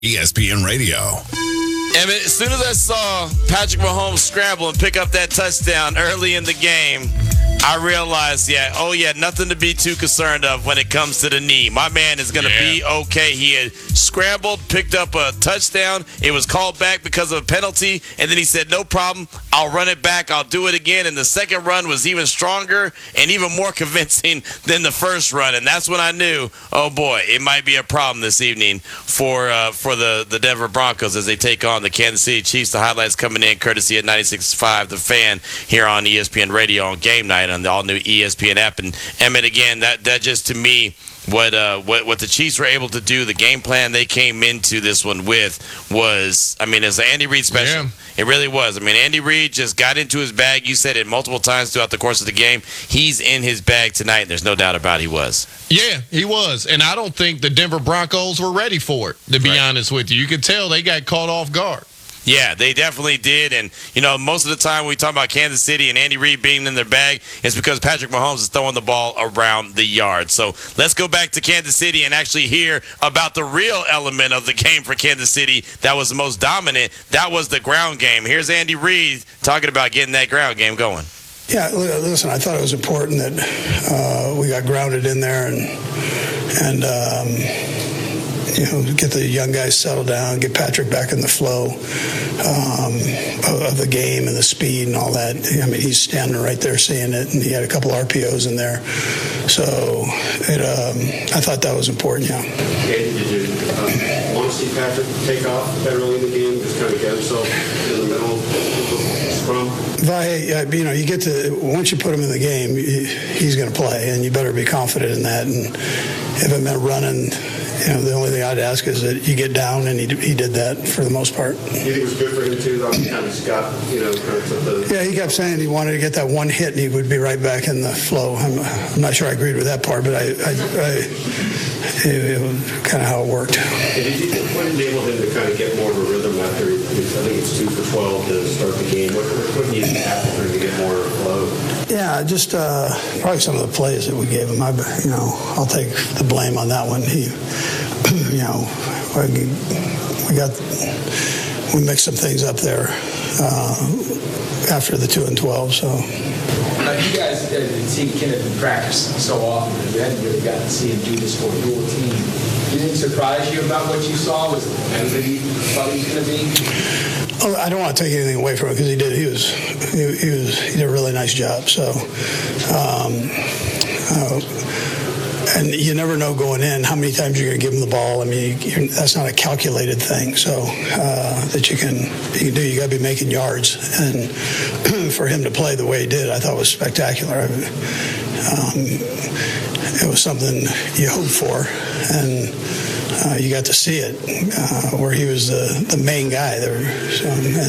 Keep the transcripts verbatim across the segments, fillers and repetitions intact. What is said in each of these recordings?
E S P N Radio. Emmett, as soon as I saw Patrick Mahomes scramble and pick up that touchdown early in the game, I realized, yeah, oh, yeah, nothing to be too concerned of when it comes to the knee. My man is going to yeah. be okay. He had scrambled, picked up a touchdown. It was called back because of a penalty, and then he said, no problem, I'll run it back, I'll do it again. And the second run was even stronger and even more convincing than the first run. And that's when I knew, oh, boy, it might be a problem this evening for uh, for the, the Denver Broncos as they take on the Kansas City Chiefs. The highlights coming in courtesy of ninety-six point five The Fan here on E S P N Radio on game night on the all-new E S P N app. And, Emmett, again, that, that just, to me, what, uh, what what the Chiefs were able to do, the game plan they came into this one with was, I mean, it's an Andy Reid special. Yeah. It really was. I mean, Andy Reid just got into his bag. You said it multiple times throughout the course of the game. He's in his bag tonight, and there's no doubt about it, he was. Yeah, he was. And I don't think the Denver Broncos were ready for it, to be right. honest with you. You could tell they got caught off guard. Yeah, they definitely did. And, you know, most of the time we talk about Kansas City and Andy Reid being in their bag, it's because Patrick Mahomes is throwing the ball around the yard. So let's go back to Kansas City and actually hear about the real element of the game for Kansas City that was the most dominant. That was the ground game. Here's Andy Reid talking about getting that ground game going. Yeah, listen, I thought it was important that uh, we got grounded in there and, and um, you know, get the young guys settled down, get Patrick back in the flow um, of the game and the speed and all that. I mean, he's standing right there seeing it, and he had a couple R P Os in there. So it, um, I thought that was important, yeah. Okay, did you uh, want to see Patrick take off that early in the game, just kind of get himself in the middle of the scrum? Vi, you know, you get to, once you put him in the game, he's going to play, and you better be confident in that. And if it meant running, you know, the only thing I'd ask is that you get down, and he he did that for the most part. You think it was good for him, too, though? He kind of just got, you know, kind of took the... Yeah, he kept saying he wanted to get that one hit, and he would be right back in the flow. I'm, I'm not sure I agreed with that part, but I, I, I it, it was kind of how it worked. And did you, what enabled him to kind of get more of a rhythm after, I think it's two for twelve to start the game? What, what needed to happen for him to get more flow? Yeah, just uh, probably some of the plays that we gave him. I, you know, I'll take the blame on that one. He, you know, we got we mixed some things up there uh, after the two and twelve. So. Now, you guys had seen Kenneth in practice so often, but you hadn't really gotten to see him do this for your team. Did it surprise you about what you saw? Was it better than you thought he was going to be? Oh, I don't want to take anything away from him because he did. He was he, he was he did a really nice job. So, um, uh, and you never know going in how many times you're going to give him the ball. I mean, you're, that's not a calculated thing. So uh, that you can you can do. You got to be making yards, and for him to play the way he did, I thought was spectacular. Um, it was something you hope for, and. Uh, you got to see it uh, where he was the, the main guy there, so,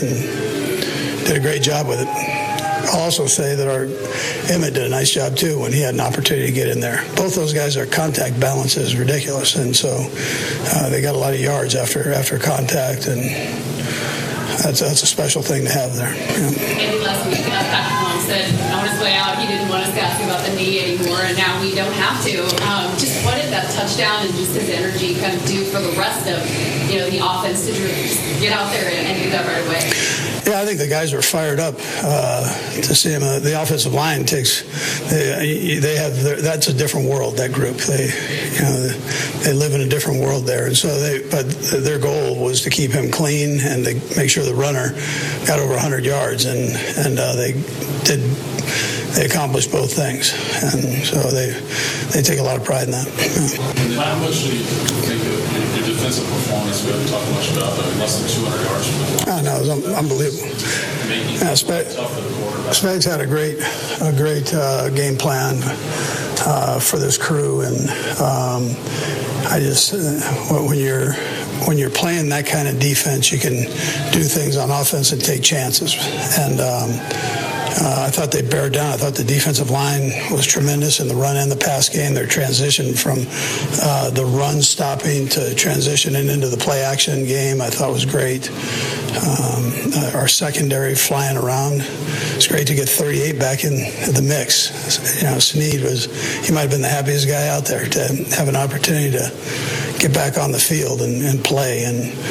and did a great job with it. I'll also say that our Emmett did a nice job too when he had an opportunity to get in there. Both those guys, their contact balance is ridiculous, and so uh, they got a lot of yards after after contact, and that's that's a special thing to have there. Yeah. Maybe last week, uh, Patrick Mahomes said on his way out he didn't want us to ask about the knee anymore, and now we don't have to. Um, just what did that touchdown and just his energy kind of do for the rest of, you know, the offense to just get out there and, and do that right away? Yeah, I think the guys are fired up uh, to see him. Uh, the offensive line takes, they, they have, their, that's a different world, that group. They, you know, they live in a different world there. And so they, but their goal was to keep him clean and to make sure the runner got over one hundred yards. And, and uh, they did, they accomplished both things. And so they, they take a lot of pride in that. Yeah. How much do you think of your defensive performance? We haven't talked much about that. Less than two hundred yards from the I know, it was unbelievable. Yeah, Spags had a great, a great uh, game plan uh, for this crew, and um, I just uh, when you're when you're playing that kind of defense, you can do things on offense and take chances. And um, uh, I thought they bared down. I thought the defensive line was tremendous in the run and the pass game. Their transition from uh, the run stopping to transitioning into the play action game, I thought was great. Um, uh, our secondary flying around. It's great to get thirty-eight back in the mix. You know, Snead was, he might have been the happiest guy out there to have an opportunity to get back on the field and, and play. And